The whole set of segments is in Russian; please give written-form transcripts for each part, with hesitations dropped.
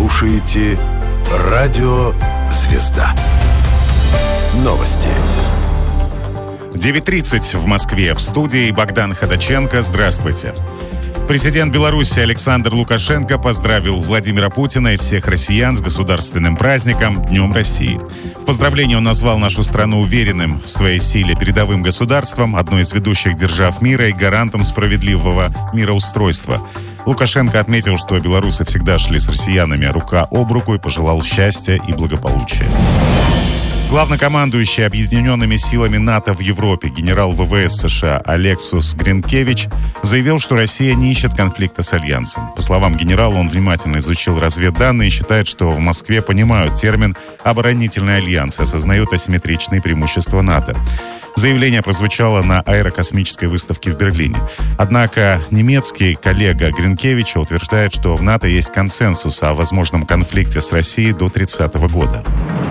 слушаете Радио Звезда. Новости. 9:30 в Москве. В студии Богдан Ходаченко. Здравствуйте. Президент Беларуси Александр Лукашенко поздравил Владимира Путина и всех россиян с государственным праздником Днем России. В поздравлении он назвал нашу страну уверенным в своей силе передовым государством, одной из ведущих держав мира и гарантом справедливого мироустройства. Лукашенко отметил, что белорусы всегда шли с россиянами рука об руку и пожелал счастья и благополучия. Главнокомандующий Объединенными силами НАТО в Европе генерал ВВС США Алексус Гринкевич заявил, что Россия не ищет конфликта с Альянсом. По словам генерала, он внимательно изучил разведданные и считает, что в Москве понимают термин «оборонительный альянс» и осознают асимметричные преимущества НАТО. Заявление прозвучало на аэрокосмической выставке в Берлине. Однако немецкий коллега Гринкевича утверждает, что в НАТО есть консенсус о возможном конфликте с Россией до 30-го года.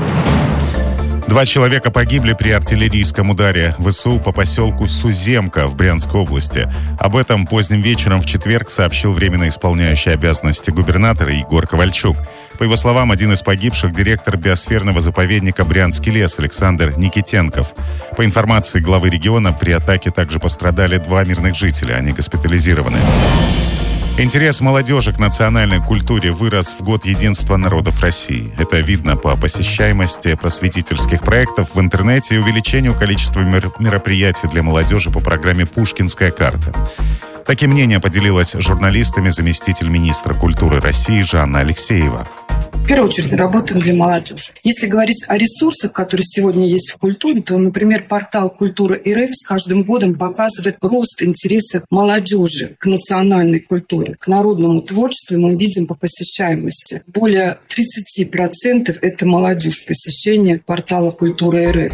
2 человека погибли при артиллерийском ударе ВСУ по поселку Суземка в Брянской области. Об этом поздним вечером в четверг сообщил временно исполняющий обязанности губернатора Егор Ковальчук. По его словам, один из погибших — директор биосферного заповедника «Брянский лес» Александр Никитенков. По информации главы региона, при атаке также пострадали 2 мирных жителя. Они госпитализированы. Интерес молодежи к национальной культуре вырос в год единства народов России. Это видно по посещаемости просветительских проектов в интернете и увеличению количества мероприятий для молодежи по программе «Пушкинская карта». Таким мнением поделилась с журналистами заместитель министра культуры России Жанна Алексеева. В первую очередь работаем для молодежи. Если говорить о ресурсах, которые сегодня есть в культуре, то, например, портал «Культура.РФ» с каждым годом показывает рост интереса молодежи к национальной культуре, к народному творчеству. Мы видим по посещаемости. Более 30% это молодежь посещения портала «Культура.РФ».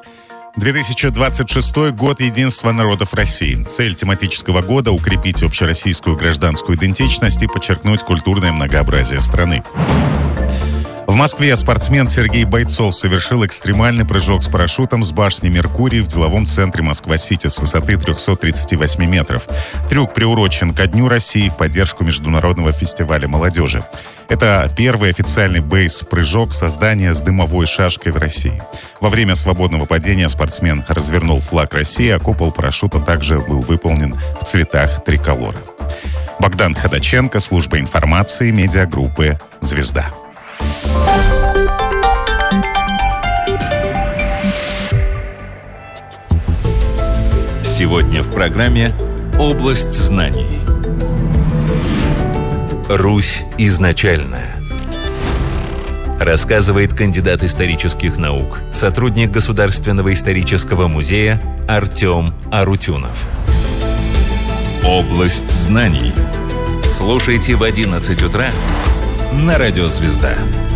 2026 год единства народов России. Цель тематического года — укрепить общероссийскую гражданскую идентичность и подчеркнуть культурное многообразие страны. В Москве спортсмен Сергей Бойцов совершил экстремальный прыжок с парашютом с башни «Меркурий» в деловом центре Москва-Сити с высоты 338 метров. Трюк приурочен ко Дню России в поддержку Международного фестиваля молодежи. Это первый официальный бейс-прыжок создания с дымовой шашкой в России. Во время свободного падения спортсмен развернул флаг России, а купол парашюта также был выполнен в цветах триколора. Богдан Ходаченко, служба информации, медиагруппы «Звезда». Сегодня в программе «Область знаний». Русь изначальная. Рассказывает кандидат исторических наук, сотрудник Государственного исторического музея Артем Арутюнов. «Область знаний». Слушайте в 11 утра на Радио Звезда.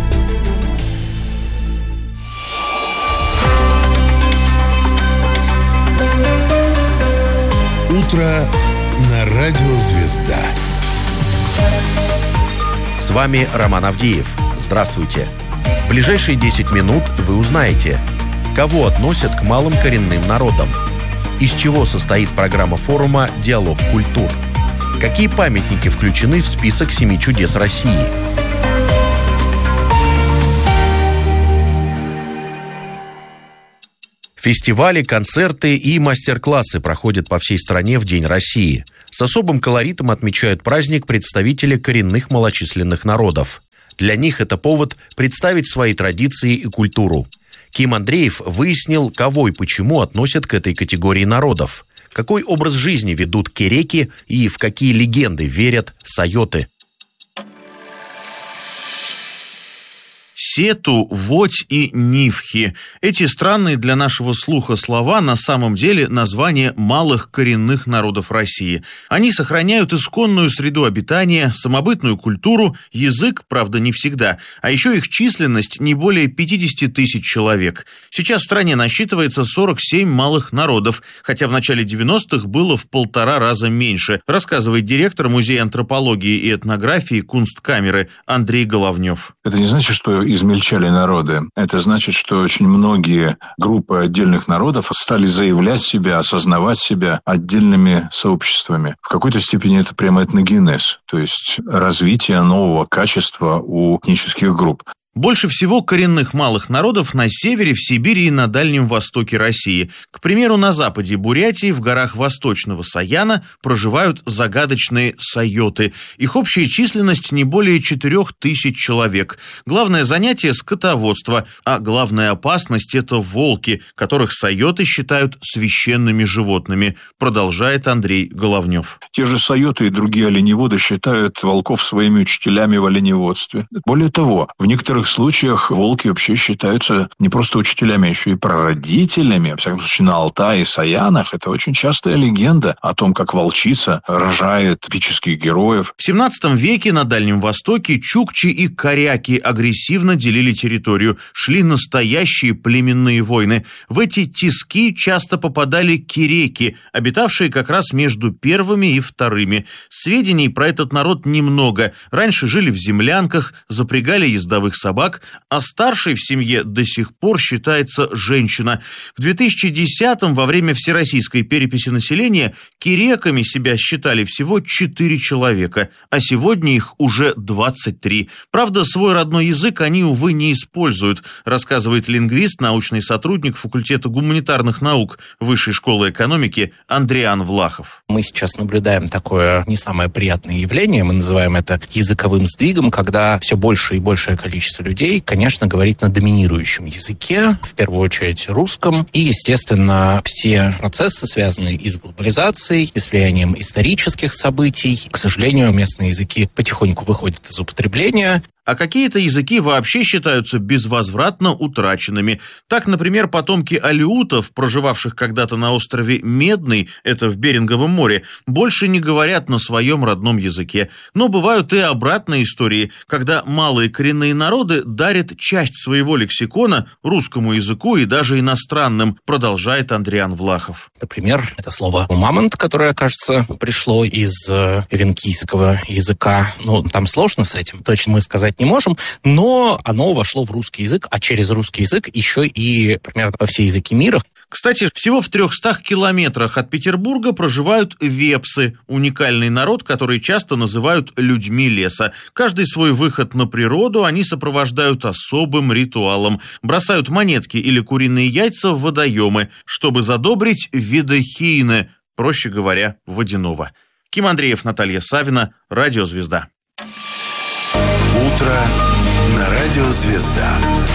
Утро на Радио Звезда. С вами Роман Авдеев. Здравствуйте. В ближайшие 10 минут вы узнаете, кого относят к малым коренным народам, из чего состоит программа форума «Диалог культур», какие памятники включены в список 7 чудес России. Фестивали, концерты и мастер-классы проходят по всей стране в День России. С особым колоритом отмечают праздник представители коренных малочисленных народов. Для них это повод представить свои традиции и культуру. Ким Андреев выяснил, кого и почему относят к этой категории народов, какой образ жизни ведут кереки и в какие легенды верят сайоты. Сету, Водь и Нивхи. Эти странные для нашего слуха слова на самом деле названия малых коренных народов России. Они сохраняют исконную среду обитания, самобытную культуру, язык, правда, не всегда, а еще их численность не более 50 тысяч человек. Сейчас в стране насчитывается 47 малых народов, хотя в начале 90-х было в 1,5 раза меньше, рассказывает директор Музея антропологии и этнографии Кунсткамеры Андрей Головнев. Это не значит, что из измельчали народы. Это значит, что очень многие группы отдельных народов стали заявлять себя, осознавать себя отдельными сообществами. В какой-то степени это прямо этногенез, то есть развитие нового качества у этнических групп. Больше всего коренных малых народов на севере, в Сибири и на Дальнем Востоке России. К примеру, на западе Бурятии, в горах Восточного Саяна, проживают загадочные сайоты. Их общая численность не более 4000 человек. Главное занятие – скотоводство, а главная опасность – это волки, которых сайоты считают священными животными, продолжает Андрей Головнев. Те же сайоты и другие оленеводы считают волков своими учителями в оленеводстве. Более того, в некоторых случаях волки вообще считаются не просто учителями, а еще и прародителями. Во всяком случае, на Алтае и Саянах это очень частая легенда о том, как волчица рожает эпических героев. В 17 веке на Дальнем Востоке чукчи и коряки агрессивно делили территорию. Шли настоящие племенные войны. В эти тиски часто попадали киреки, обитавшие как раз между первыми и вторыми. Сведений про этот народ немного. Раньше жили в землянках, запрягали ездовых собак, а старшей в семье до сих пор считается женщина. В 2010-м во время всероссийской переписи населения киреками себя считали всего 4 человека, а сегодня их уже 23. Правда, свой родной язык они, увы, не используют, рассказывает лингвист, научный сотрудник факультета гуманитарных наук Высшей школы экономики Андриан Влахов. Мы сейчас наблюдаем такое не самое приятное явление, мы называем это языковым сдвигом, когда все больше и большее количество людей, конечно, говорит на доминирующем языке, в первую очередь русском, и, естественно, все процессы, связанные и с глобализацией, и с влиянием исторических событий. К сожалению, местные языки потихоньку выходят из употребления. А какие-то языки вообще считаются безвозвратно утраченными. Так, например, потомки алеутов, проживавших когда-то на острове Медный, это в Беринговом море, больше не говорят на своем родном языке. Но бывают и обратные истории, когда малые коренные народы дарят часть своего лексикона русскому языку и даже иностранным, продолжает Андриан Влахов. Например, это слово «мамонт», которое, кажется, пришло из венкийского языка. Там сложно с этим, точно мы сказать не можем, но оно вошло в русский язык, а через русский язык еще и примерно во все языки мира. Кстати, всего в 300 километрах от Петербурга проживают вепсы, уникальный народ, который часто называют людьми леса. Каждый свой выход на природу они сопровождают особым ритуалом. Бросают монетки или куриные яйца в водоемы, чтобы задобрить видохийне, проще говоря, водяного. Ким Андреев, Наталья Савина, Радио Звезда. Утро на Радио Звезда.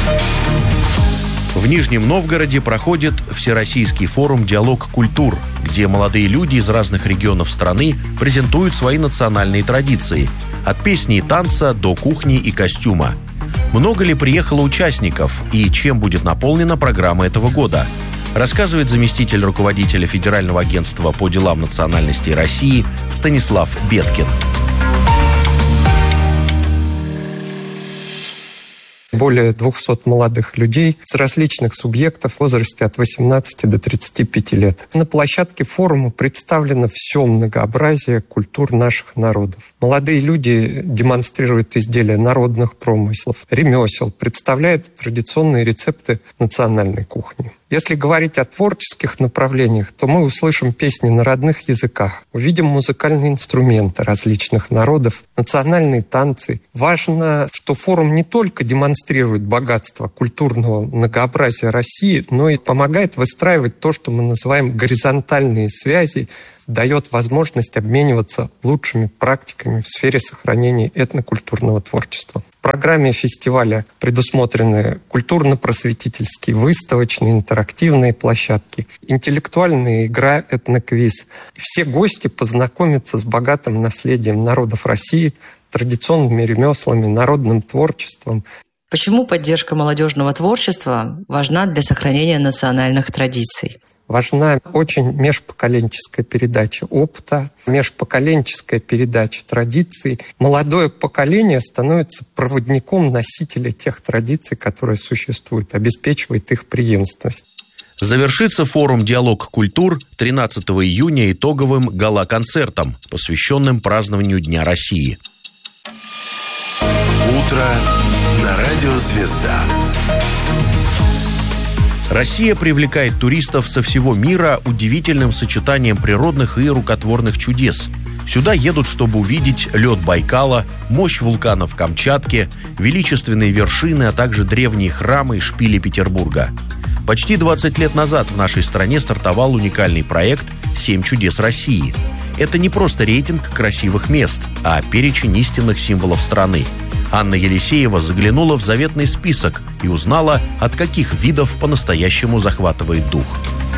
В Нижнем Новгороде проходит Всероссийский форум «Диалог культур», где молодые люди из разных регионов страны презентуют свои национальные традиции. От песни и танца до кухни и костюма. Много ли приехало участников и чем будет наполнена программа этого года? Рассказывает заместитель руководителя Федерального агентства по делам национальностей России Станислав Беткин. Более 200 молодых людей с различных субъектов в возрасте от 18 до 35 лет. На площадке форума представлено все многообразие культур наших народов. Молодые люди демонстрируют изделия народных промыслов, ремесел, представляют традиционные рецепты национальной кухни. Если говорить о творческих направлениях, то мы услышим песни на родных языках, увидим музыкальные инструменты различных народов, национальные танцы. Важно, что форум не только демонстрирует богатство культурного многообразия России, но и помогает выстраивать то, что мы называем горизонтальные связи, дает возможность обмениваться лучшими практиками в сфере сохранения этнокультурного творчества. В программе фестиваля предусмотрены культурно-просветительские, выставочные, интерактивные площадки, интеллектуальная игра «Этноквиз». Все гости познакомятся с богатым наследием народов России, традиционными ремеслами, народным творчеством. Почему поддержка молодежного творчества важна для сохранения национальных традиций? Важна очень межпоколенческая передача опыта, межпоколенческая передача традиций. Молодое поколение становится проводником носителя тех традиций, которые существуют, обеспечивает их преемственность. Завершится форум «Диалог культур» 13 июня итоговым гала-концертом, посвященным празднованию Дня России. Утро на радио «Звезда». Россия привлекает туристов со всего мира удивительным сочетанием природных и рукотворных чудес. Сюда едут, чтобы увидеть лед Байкала, мощь вулканов Камчатки, величественные вершины, а также древние храмы и шпили Петербурга. Почти 20 лет назад в нашей стране стартовал уникальный проект «7 чудес России». Это не просто рейтинг красивых мест, а перечень истинных символов страны. Анна Елисеева заглянула в заветный список и узнала, от каких видов по-настоящему захватывает дух.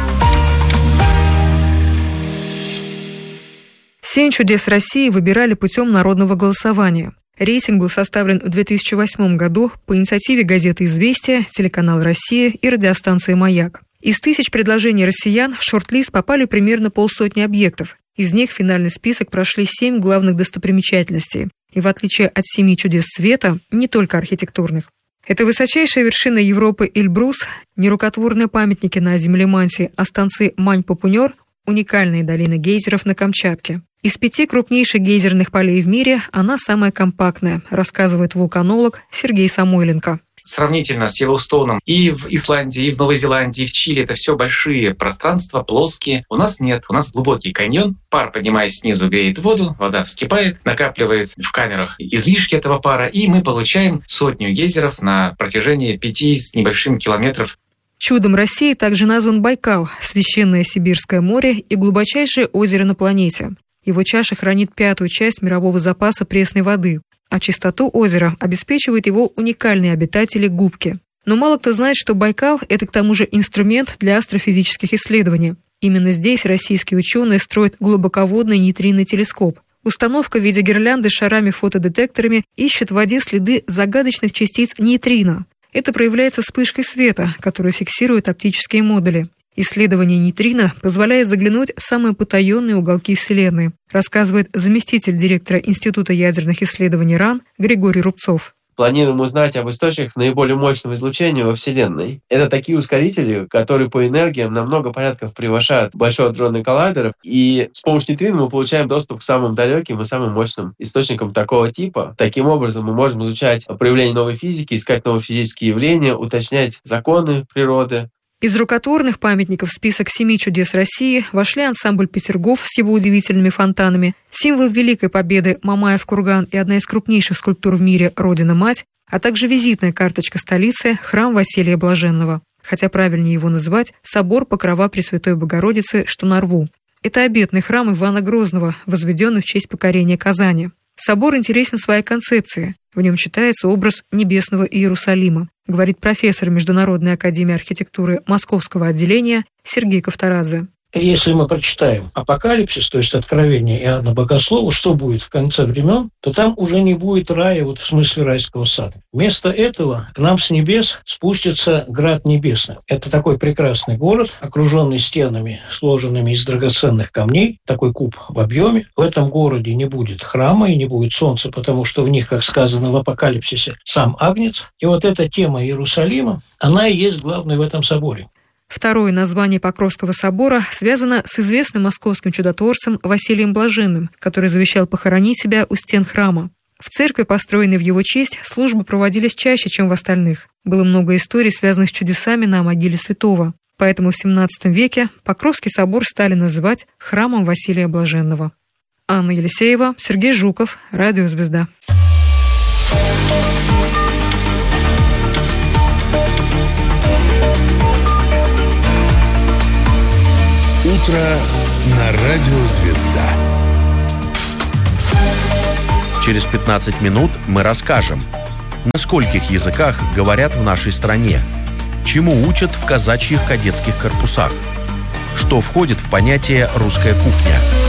7 чудес России выбирали путем народного голосования. Рейтинг был составлен в 2008 году по инициативе газеты «Известия», телеканал «Россия» и радиостанции «Маяк». Из тысяч предложений россиян в шорт-лист попали примерно полсотни объектов. Из них в финальный список прошли 7 главных достопримечательностей. И в отличие от 7 чудес света, не только архитектурных. Это высочайшая вершина Европы Эльбрус, нерукотворные памятники на землеманте, а станции Мань-Папунер, уникальные долины гейзеров на Камчатке. Из 5 крупнейших гейзерных полей в мире она самая компактная, рассказывает вулканолог Сергей Самойленко. Сравнительно с Йеллоустоуном и в Исландии, и в Новой Зеландии, и в Чили это все большие пространства, плоские. У нас нет, у нас глубокий каньон. Пар, поднимаясь снизу, греет воду, вода вскипает, накапливает в камерах излишки этого пара, и мы получаем 100 гейзеров на протяжении 5 с небольшим километров. Чудом России также назван Байкал, священное Сибирское море и глубочайшее озеро на планете. Его чаша хранит 1/5 часть мирового запаса пресной воды, а чистоту озера обеспечивают его уникальные обитатели губки. Но мало кто знает, что Байкал – это к тому же инструмент для астрофизических исследований. Именно здесь российские ученые строят глубоководный нейтринный телескоп. Установка в виде гирлянды с шарами-фотодетекторами ищет в воде следы загадочных частиц нейтрино. Это проявляется вспышкой света, которую фиксируют оптические модули. Исследование нейтрино позволяет заглянуть в самые потаенные уголки Вселенной, рассказывает заместитель директора Института ядерных исследований РАН Григорий Рубцов. Планируем узнать об источниках наиболее мощного излучения во Вселенной. Это такие ускорители, которые по энергиям на много порядков превышают Большой адронный коллайдер. И с помощью нейтрино мы получаем доступ к самым далеким и самым мощным источникам такого типа. Таким образом, мы можем изучать проявления новой физики, искать новые физические явления, уточнять законы природы. Из рукотворных памятников в список 7 чудес России вошли ансамбль Петергоф с его удивительными фонтанами, символ Великой Победы Мамаев курган и одна из крупнейших скульптур в мире Родина-Мать, а также визитная карточка столицы храм Василия Блаженного. Хотя правильнее его называть собор Покрова Пресвятой Богородицы, что на Рву. Это обетный храм Ивана Грозного, возведенный в честь покорения Казани. Собор интересен своей концепцией. В нем читается образ небесного Иерусалима, говорит профессор Международной академии архитектуры Московского отделения Сергей Ковторадзе. Если мы прочитаем Апокалипсис, то есть Откровение Иоанна Богослова, что будет в конце времен, то там уже не будет рая, вот в смысле райского сада. Вместо этого к нам с небес спустится Град Небесный. Это такой прекрасный город, окруженный стенами, сложенными из драгоценных камней, такой куб в объеме. В этом городе не будет храма и не будет солнца, потому что в них, как сказано в Апокалипсисе, сам Агнец. И вот эта тема Иерусалима, она и есть главная в этом соборе. Второе название Покровского собора связано с известным московским чудотворцем Василием Блаженным, который завещал похоронить себя у стен храма. В церкви, построенной в его честь, службы проводились чаще, чем в остальных. Было много историй, связанных с чудесами на могиле святого. Поэтому в XVII веке Покровский собор стали называть храмом Василия Блаженного. Анна Елисеева, Сергей Жуков, Радио «Звезда». Утро на радио «Звезда». Через 15 минут мы расскажем, на скольких языках говорят в нашей стране, чему учат в казачьих кадетских корпусах, что входит в понятие «русская кухня».